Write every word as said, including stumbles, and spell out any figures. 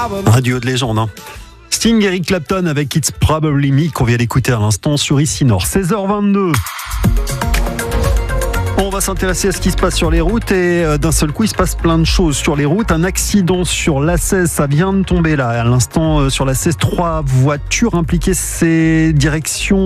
Un duo de légende, hein. Sting, Eric Clapton avec It's Probably Me qu'on vient d'écouter à l'instant sur Ici Nord. seize heures vingt-deux. On va s'intéresser à ce qui se passe sur les routes et euh, d'un seul coup, il se passe plein de choses sur les routes. Un accident sur l'A seize, ça vient de tomber là. À l'instant, euh, sur l'A seize, trois voitures impliquées, c'est direction